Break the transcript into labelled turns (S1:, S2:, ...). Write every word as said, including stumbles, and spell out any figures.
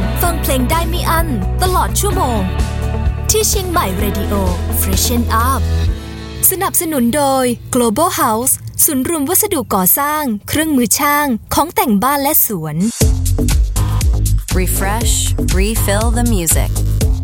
S1: ฟังเพลงได้ไม่อั้นตลอดชั่วโมงที่เชียงใหม่ Radio Freshen Up สนับสนุนโดย Global House ศูนย์รวมวัสดุก่อสร้างเครื่องมือช่างของแต่งบ้านและสวน
S2: Refresh, refill the music.